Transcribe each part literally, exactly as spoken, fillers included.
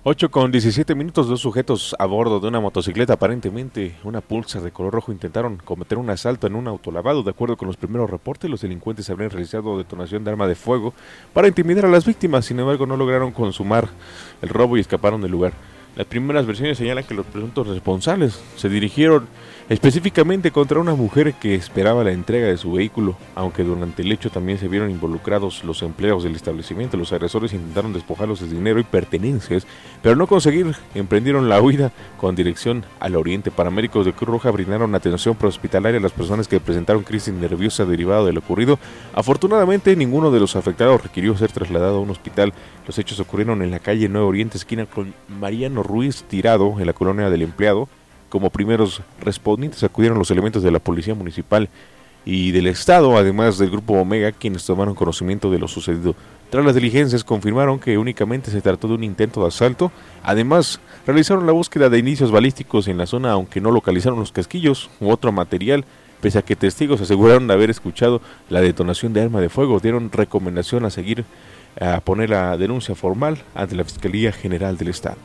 ocho con diecisiete minutos, dos sujetos a bordo de una motocicleta, aparentemente una Pulsar de color rojo, intentaron cometer un asalto en un autolavado. De acuerdo con los primeros reportes, los delincuentes habrían realizado detonación de arma de fuego para intimidar a las víctimas. Sin embargo, no lograron consumar el robo y escaparon del lugar. Las primeras versiones señalan que los presuntos responsables se dirigieron específicamente contra una mujer que esperaba la entrega de su vehículo, aunque durante el hecho también se vieron involucrados los empleados del establecimiento. Los agresores intentaron despojarlos de dinero y pertenencias, pero al no conseguir, emprendieron la huida con dirección al oriente. Paramédicos de Cruz Roja brindaron atención prehospitalaria a las personas que presentaron crisis nerviosa derivada de lo ocurrido. Afortunadamente, ninguno de los afectados requirió ser trasladado a un hospital. Los hechos ocurrieron en la calle Nuevo Oriente, esquina con Mariano Ruiz Tirado, en la colonia del Empleado. Como primeros respondientes acudieron los elementos de la Policía Municipal y del Estado, además del Grupo Omega, quienes tomaron conocimiento de lo sucedido. Tras las diligencias confirmaron que únicamente se trató de un intento de asalto. Además, realizaron la búsqueda de indicios balísticos en la zona, aunque no localizaron los casquillos u otro material, pese a que testigos aseguraron haber escuchado la detonación de arma de fuego. Dieron recomendación a seguir a poner la denuncia formal ante la Fiscalía General del Estado.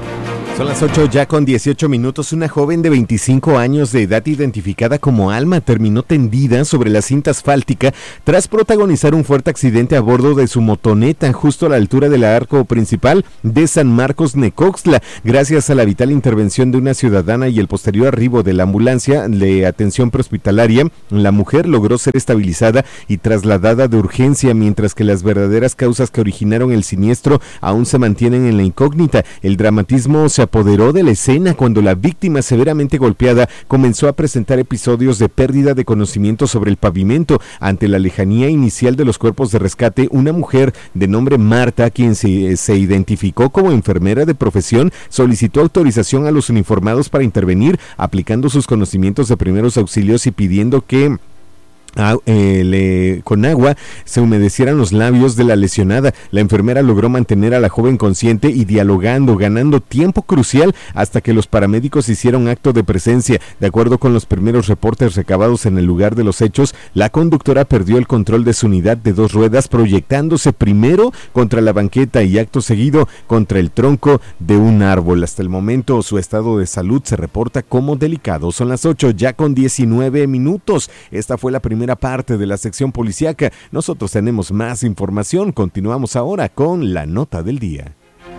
Son las ocho ya con dieciocho minutos. Una joven de veinticinco años de edad identificada como Alma terminó tendida sobre la cinta asfáltica tras protagonizar un fuerte accidente a bordo de su motoneta justo a la altura del arco principal de San Marcos Necoxtla. Gracias a la vital intervención de una ciudadana y el posterior arribo de la ambulancia de atención prehospitalaria, la mujer logró ser estabilizada y trasladada de urgencia, mientras que las verdaderas causas que originaron el siniestro aún se mantienen en la incógnita. El dramatismo se apoderó de la escena cuando la víctima, severamente golpeada, comenzó a presentar episodios de pérdida de conocimiento sobre el pavimento. Ante la lejanía inicial de los cuerpos de rescate, una mujer de nombre Marta, quien se, se identificó como enfermera de profesión, solicitó autorización a los uniformados para intervenir, aplicando sus conocimientos de primeros auxilios y pidiendo que Ah, eh, le, con agua se humedecieran los labios de la lesionada. La enfermera logró mantener a la joven consciente y dialogando, ganando tiempo crucial hasta que los paramédicos hicieron acto de presencia. De acuerdo con los primeros reportes recabados en el lugar de los hechos, la conductora perdió el control de su unidad de dos ruedas, proyectándose primero contra la banqueta y acto seguido contra el tronco de un árbol. Hasta el momento su estado de salud se reporta como delicado. Son las ocho ya con diecinueve minutos. Esta fue la primera primera parte de la sección policíaca. Nosotros tenemos más información. Continuamos ahora con la nota del día.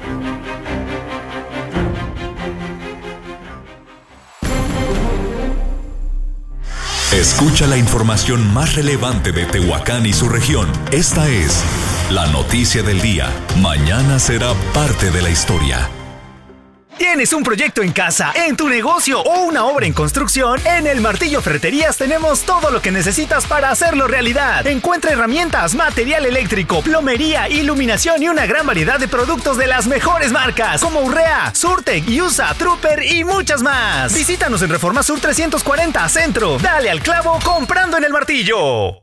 Escucha la información más relevante de Tehuacán y su región. Esta es la noticia del día. Mañana será parte de la historia. ¿Tienes un proyecto en casa, en tu negocio o una obra en construcción? En El Martillo Ferreterías tenemos todo lo que necesitas para hacerlo realidad. Encuentra herramientas, material eléctrico, plomería, iluminación y una gran variedad de productos de las mejores marcas como Urrea, Surtec, Yusa, Trooper y muchas más. Visítanos en Reforma Sur trescientos cuarenta Centro. Dale al clavo comprando en El Martillo.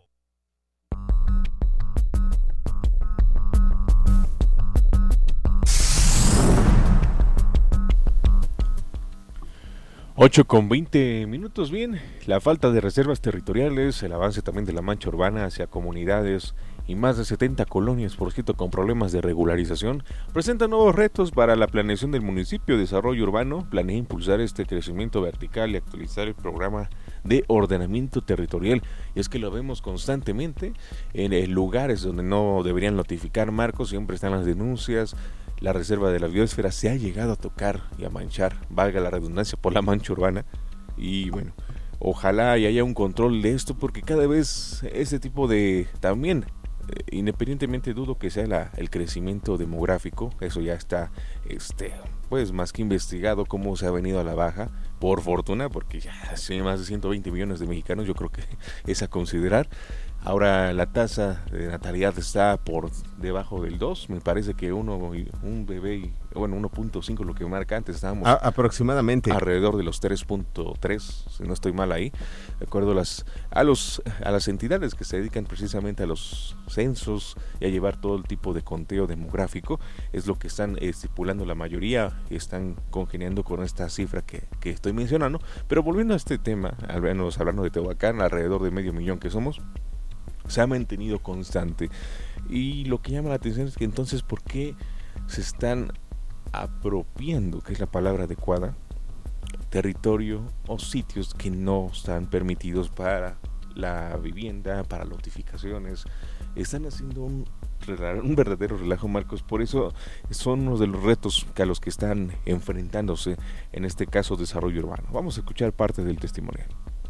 ocho con veinte minutos, bien, la falta de reservas territoriales, el avance también de la mancha urbana hacia comunidades y más de setenta colonias, por cierto, con problemas de regularización, presentan nuevos retos para la planeación del municipio. Desarrollo Urbano planea impulsar este crecimiento vertical y actualizar el programa de ordenamiento territorial, y es que lo vemos constantemente en lugares donde no deberían notificar marcos, siempre están las denuncias. La reserva de la biosfera se ha llegado a tocar y a manchar, valga la redundancia, por la mancha urbana, y bueno, ojalá y haya un control de esto, porque cada vez ese tipo de, también, eh, independientemente dudo que sea la, el crecimiento demográfico, eso ya está, este, pues más que investigado cómo se ha venido a la baja, por fortuna, porque ya hay más de ciento veinte millones de mexicanos, yo creo que es a considerar. Ahora la tasa de natalidad está por debajo del dos, me parece que uno, un bebé, bueno, uno punto cinco lo que marca antes, estábamos a, aproximadamente alrededor de los tres punto tres, si no estoy mal ahí, de acuerdo a las, a los a las entidades que se dedican precisamente a los censos y a llevar todo el tipo de conteo demográfico, es lo que están estipulando la mayoría, están congeniando con esta cifra que, que estoy mencionando. Pero volviendo a este tema, al menos hablando de Tehuacán, alrededor de medio millón que somos, se ha mantenido constante, y lo que llama la atención es que entonces ¿por qué se están apropiando, que es la palabra adecuada, territorio o sitios que no están permitidos para la vivienda, para notificaciones. Están haciendo un, un verdadero relajo, Marcos. Por eso son uno de los retos que a los que están enfrentándose, en este caso, desarrollo urbano. Vamos a escuchar parte del testimonial.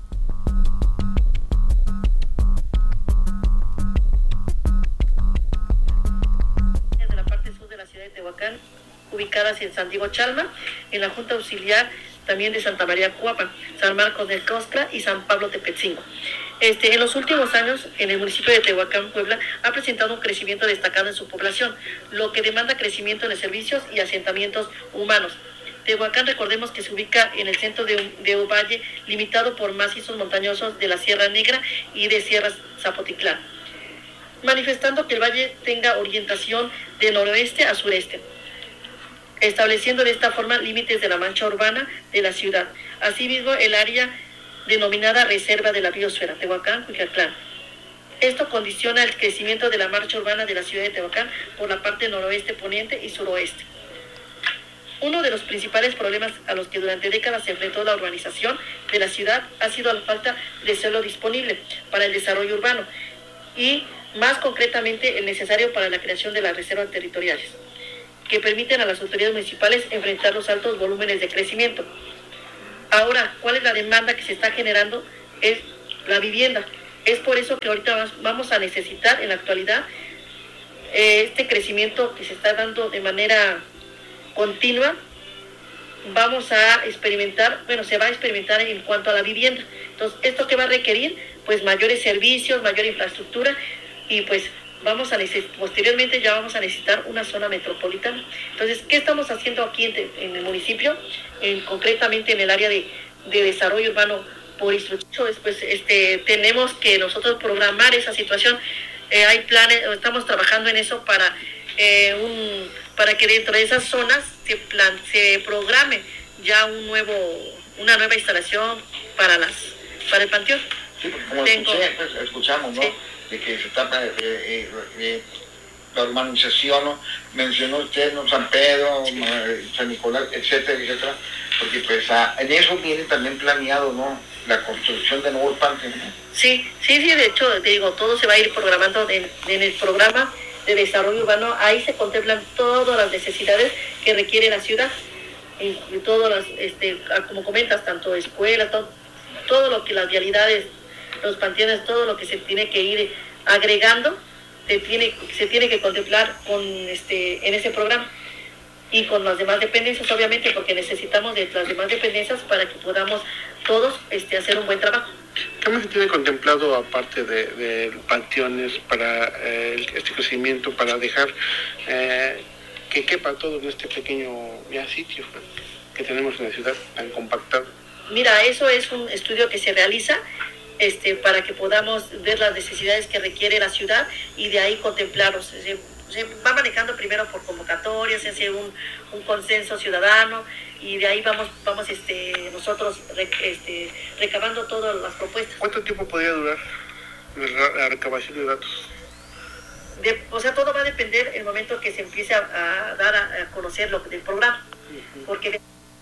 De la parte sur de la ciudad de Tehuacán, ubicadas en San Diego Chalma, en la Junta Auxiliar también de Santa María Cuapa, San Marcos del Coscla y San Pablo Tepetzingo. Este, en los últimos años, en el municipio de Tehuacán, Puebla, ha presentado un crecimiento destacado en su población, lo que demanda crecimiento en los servicios y asentamientos humanos. Tehuacán, recordemos que se ubica en el centro de un, de un valle limitado por macizos montañosos de la Sierra Negra y de Sierra Zapotitlán, manifestando que el valle tenga orientación de noroeste a sureste, estableciendo de esta forma límites de la mancha urbana de la ciudad. Asimismo, el área denominada Reserva de la Biosfera, Tehuacán, Cuicatlán. Esto condiciona el crecimiento de la marcha urbana de la ciudad de Tehuacán por la parte noroeste, poniente y suroeste. Uno de los principales problemas a los que durante décadas se enfrentó la urbanización de la ciudad ha sido la falta de suelo disponible para el desarrollo urbano y, más concretamente, el necesario para la creación de las reservas territoriales, que permiten a las autoridades municipales enfrentar los altos volúmenes de crecimiento. Ahora, ¿cuál es la demanda que se está generando? Es la vivienda. Es por eso que ahorita vamos a necesitar en la actualidad eh, este crecimiento que se está dando de manera continua. Vamos a experimentar, bueno, se va a experimentar en cuanto a la vivienda. Entonces, ¿esto qué va a requerir? Pues mayores servicios, mayor infraestructura y pues vamos a necesitar, posteriormente ya vamos a necesitar una zona metropolitana. Entonces, ¿qué estamos haciendo aquí en, en el municipio? En, concretamente en el área de, de desarrollo urbano por instrucción, pues este, tenemos que nosotros programar esa situación. Eh, hay planes, estamos trabajando en eso para, eh, un, para que dentro de esas zonas se, plan, se programe ya un nuevo, una nueva instalación para, las, para el panteón. Sí, porque como Tengo, escuché, pues, escuchamos, ¿no? Sí. De que se trata de, de, de, de la urbanización, ¿no? Mencionó usted, ¿no? San Pedro, San Nicolás, etcétera, etcétera, porque pues a, en eso viene también planeado, ¿no? La construcción de nuevos parques, ¿no? Sí, sí, sí, de hecho, te digo, todo se va a ir programando en, en el programa de desarrollo urbano. Ahí se contemplan todas las necesidades que requiere la ciudad, y, y todas las, este, como comentas, tanto escuelas, todo, todo lo que las vialidades, los panteones, todo lo que se tiene que ir agregando, se tiene, se tiene que contemplar con este, en ese programa y con las demás dependencias, obviamente, porque necesitamos de las demás dependencias para que podamos todos este, hacer un buen trabajo. ¿Qué más se tiene contemplado, aparte de, de panteones, para eh, este crecimiento, para dejar eh, que quepa todo en este pequeño ya sitio que tenemos en la ciudad tan compactado? Mira, eso es un estudio que se realiza Este, para que podamos ver las necesidades que requiere la ciudad y de ahí contemplarlos. Se, se va manejando primero por convocatorias, se hace un, un consenso ciudadano y de ahí vamos vamos este, nosotros re, este, recabando todas las propuestas. ¿Cuánto tiempo podría durar la recabación de datos? De, o sea, todo va a depender el momento que se empiece a, a dar a, a conocer lo del programa. Uh-huh. Porque...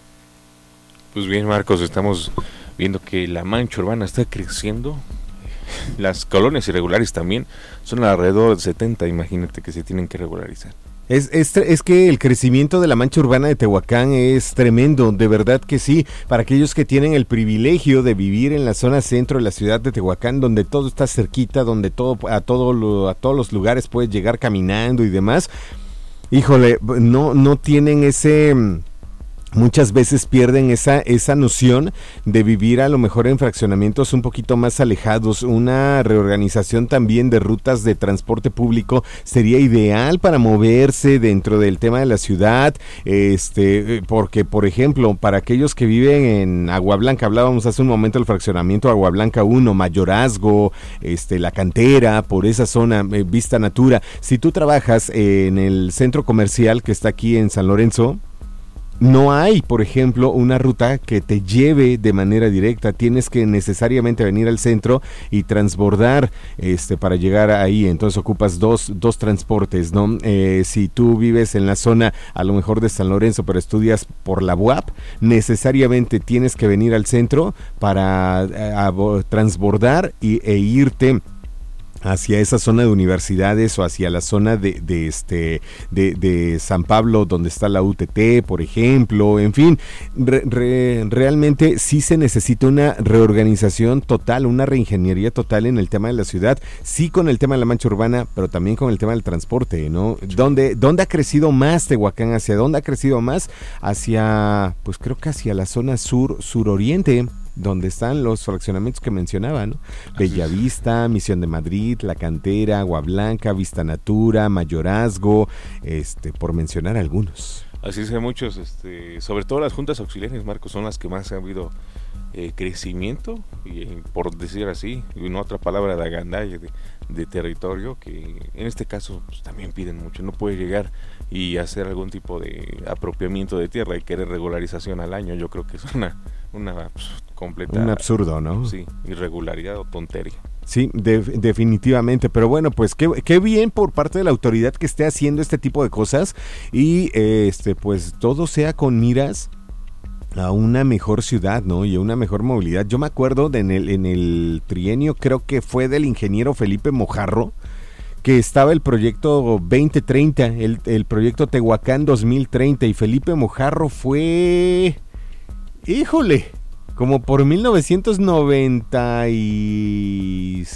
Pues bien, Marcos, estamos viendo que la mancha urbana está creciendo. Las colonias irregulares también son alrededor de setenta, imagínate, que se tienen que regularizar. Es, es, es que el crecimiento de la mancha urbana de Tehuacán es tremendo, de verdad que sí, para aquellos que tienen el privilegio de vivir en la zona centro de la ciudad de Tehuacán, donde todo está cerquita, donde todo a, todo lo, a todos los lugares puedes llegar caminando y demás. Híjole, no, no tienen ese... Muchas veces pierden esa, esa noción de vivir a lo mejor en fraccionamientos un poquito más alejados. Una reorganización también de rutas de transporte público sería ideal para moverse dentro del tema de la ciudad, este, porque por ejemplo, para aquellos que viven en Agua Blanca, hablábamos hace un momento del fraccionamiento Agua Blanca uno, Mayorazgo, este, La Cantera, por esa zona, eh, Vista Natura. Si tú trabajas en el centro comercial que está aquí en San Lorenzo, no hay, por ejemplo, una ruta que te lleve de manera directa. Tienes que necesariamente venir al centro y transbordar este, para llegar ahí. Entonces ocupas dos, dos transportes, ¿no? Eh, si tú vives en la zona, a lo mejor de San Lorenzo, pero estudias por la U A P, necesariamente tienes que venir al centro para eh, a, transbordar y, e irte hacia esa zona de universidades o hacia la zona de, de este de, de San Pablo, donde está la U T T, por ejemplo. En fin, re, re, realmente sí se necesita una reorganización total, una reingeniería total en el tema de la ciudad, sí, con el tema de la mancha urbana, pero también con el tema del transporte, ¿no? ¿Dónde, dónde ha crecido más Tehuacán? ¿Hacia dónde ha crecido más? Hacia, pues creo que hacia la zona sur, suroriente, donde están los fraccionamientos que mencionaba, ¿no? Bellavista, Misión de Madrid, La Cantera, Agua Blanca, Vista Natura, Mayorazgo, este, por mencionar algunos. Así es, hay muchos, este, sobre todo las juntas auxiliares, Marcos, son las que más ha habido eh, crecimiento, y, por decir así, y una otra palabra de agandalle, de, de territorio, que en este caso pues, también piden mucho. No puede llegar y hacer algún tipo de apropiamiento de tierra y querer regularización al año. Yo creo que es una, una pues, completa... Un absurdo, ¿no? Sí, irregularidad o tontería. Sí, de, definitivamente, pero bueno, pues qué, qué bien por parte de la autoridad que esté haciendo este tipo de cosas y eh, este pues todo sea con miras a una mejor ciudad, ¿no? Y a una mejor movilidad. Yo me acuerdo de en el, en el trienio, creo que fue del ingeniero Felipe Mojarro, que estaba el proyecto veinte treinta, el, el proyecto Tehuacán dos mil treinta, y Felipe Mojarro fue... ¡Híjole! Como por mil novecientos noventa y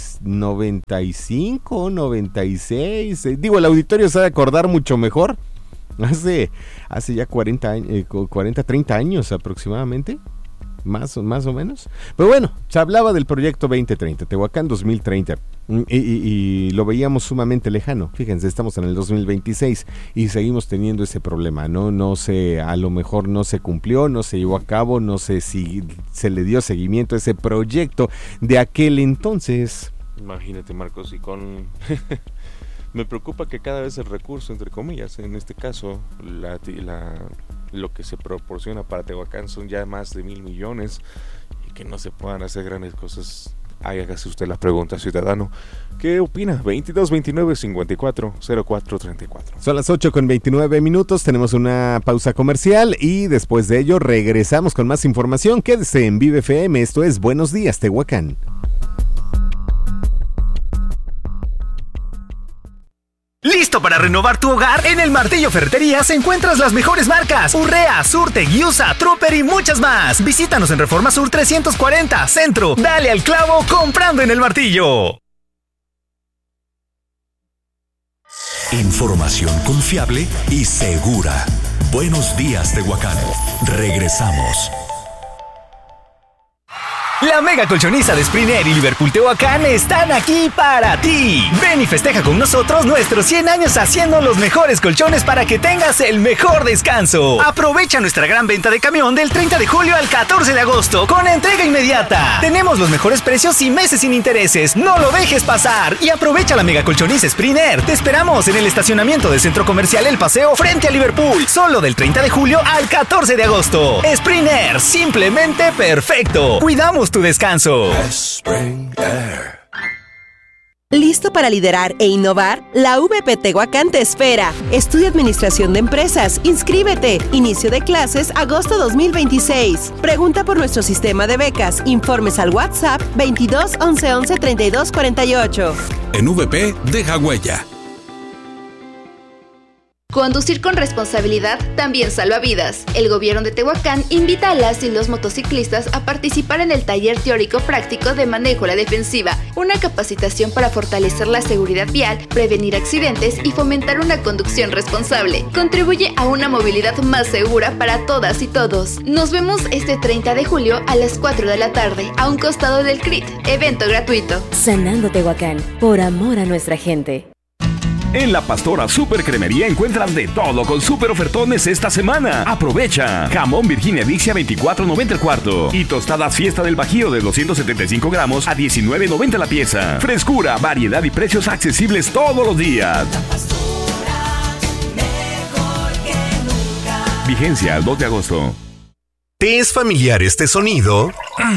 cinco, noventa y seis, eh, digo, el auditorio se ha de acordar mucho mejor, hace, hace ya cuarenta, eh, cuarenta, treinta años aproximadamente, más, más o menos, pero bueno, se hablaba del proyecto veinte treinta, Tehuacán dos mil treinta, y, y, y lo veíamos sumamente lejano. Fíjense, estamos en el dos mil veintiséis y seguimos teniendo ese problema, ¿no? No se, a lo mejor no se cumplió, no se llevó a cabo, no sé si se le dio seguimiento a ese proyecto de aquel entonces. Imagínate, Marcos, y con... me preocupa que cada vez el recurso, entre comillas, en este caso, la, la, lo que se proporciona para Tehuacán son ya más de mil millones y que no se puedan hacer grandes cosas. Hágase usted la pregunta, ciudadano. ¿Qué opina? veintidós veintinueve cincuenta y cuatro cero cuatro treinta y cuatro. Son las ocho con veintinueve minutos, tenemos una pausa comercial y después de ello regresamos con más información. Quédese en Vive F M, esto es Buenos Días, Tehuacán. ¿Listo para renovar tu hogar? En el Martillo Ferreterías encuentras las mejores marcas: Urrea, Surte, Giusa, Trooper y muchas más. Visítanos en Reforma Sur trescientos cuarenta, Centro. Dale al clavo comprando en el Martillo. Información confiable y segura. Buenos días, Tehuacán. Regresamos. La mega colchoniza de Springer y Liverpool Tehuacán están aquí para ti. Ven y festeja con nosotros nuestros cien años haciendo los mejores colchones para que tengas el mejor descanso. Aprovecha nuestra gran venta de camión del treinta de julio al catorce de agosto con entrega inmediata. Tenemos los mejores precios y meses sin intereses. No lo dejes pasar y aprovecha la mega colchoniza Springer. Te esperamos en el estacionamiento del Centro Comercial El Paseo frente a Liverpool. Solo del treinta de julio al catorce de agosto. Springer, simplemente perfecto. Cuidamos tu descanso. ¿Listo para liderar e innovar? La U V P Tehuacán te espera. Estudia Administración de Empresas. Inscríbete. Inicio de clases agosto dos mil veintiséis. Pregunta por nuestro sistema de becas. Informes al WhatsApp veintidós once once treinta y dos cuarenta y ocho. En V P, deja huella. Conducir con responsabilidad también salva vidas. El gobierno de Tehuacán invita a las y los motociclistas a participar en el taller teórico práctico de manejo a la defensiva, una capacitación para fortalecer la seguridad vial, prevenir accidentes y fomentar una conducción responsable. Contribuye a una movilidad más segura para todas y todos. Nos vemos este treinta de julio a las cuatro de la tarde, a un costado del C R I T, evento gratuito. Sanando Tehuacán, por amor a nuestra gente. En La Pastora Super Cremería encuentran de todo con super ofertones esta semana. Aprovecha. Jamón Virginia Dixia veinticuatro noventa el cuarto. Y tostadas Fiesta del Bajío de doscientos setenta y cinco gramos a diecinueve noventa la pieza. Frescura, variedad y precios accesibles todos los días. La Pastora, mejor que nunca. Vigencia al dos de agosto. ¿Te es familiar este sonido?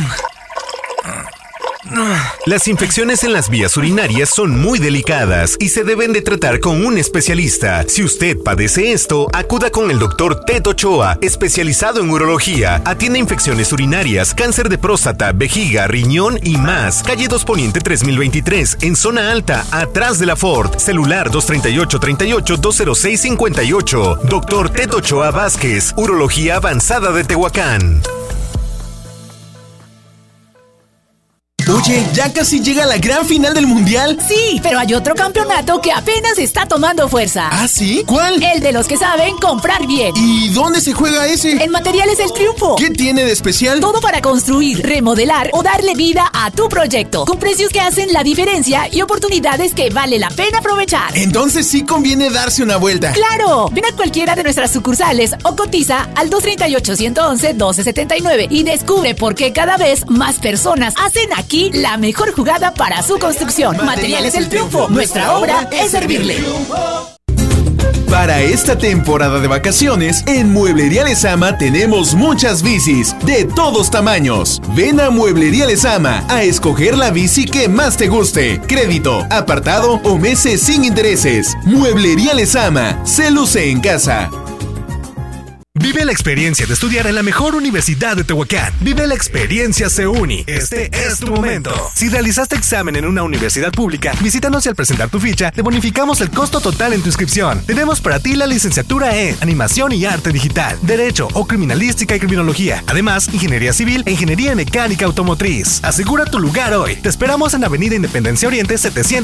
Las infecciones en las vías urinarias son muy delicadas y se deben de tratar con un especialista. Si usted padece esto, acuda con el doctor Ted Ochoa, especializado en urología. Atiende infecciones urinarias, cáncer de próstata, vejiga, riñón y más. Calle dos Poniente tres mil veintitrés, en zona alta, atrás de la Ford. Celular dos tres ocho, tres ocho, dos cero seis cinco ocho. Doctor Ted Ochoa Vázquez, Urología Avanzada de Tehuacán. Oye, ¿ya casi llega la gran final del Mundial? Sí, pero hay otro campeonato que apenas está tomando fuerza. ¿Ah, sí? ¿Cuál? El de los que saben comprar bien. ¿Y dónde se juega ese? En Materiales El Triunfo. ¿Qué tiene de especial? Todo para construir, remodelar o darle vida a tu proyecto. Con precios que hacen la diferencia y oportunidades que vale la pena aprovechar. Entonces sí conviene darse una vuelta. ¡Claro! Ven a cualquiera de nuestras sucursales o cotiza al dos tres ocho, uno uno, doce setenta y nueve y descubre por qué cada vez más personas hacen aquí la mejor jugada para su construcción. Materiales El Triunfo. Nuestra obra es servirle. Para esta temporada de vacaciones, en Mueblería Lezama tenemos muchas bicis de todos tamaños. Ven a Mueblería Lezama a escoger la bici que más te guste. Crédito, apartado o meses sin intereses. Mueblería Lezama. Se luce en casa. Vive la experiencia de estudiar en la mejor universidad de Tehuacán. Vive la experiencia CEUNI. Este es tu momento. Si realizaste examen en una universidad pública, visítanos y al presentar tu ficha, te bonificamos el costo total en tu inscripción. Tenemos para ti la licenciatura en Animación y Arte Digital, Derecho o Criminalística y Criminología. Además, Ingeniería Civil e Ingeniería Mecánica Automotriz. Asegura tu lugar hoy. Te esperamos en Avenida Independencia Oriente setecientos.